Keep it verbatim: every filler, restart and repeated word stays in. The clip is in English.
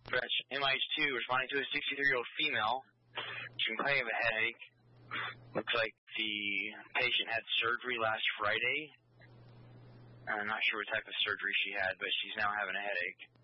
M I H two responding to a sixty-three-year-old female. She complained of a headache. Looks like the patient had surgery last Friday. I'm not sure what type of surgery she had, but she's now having a headache.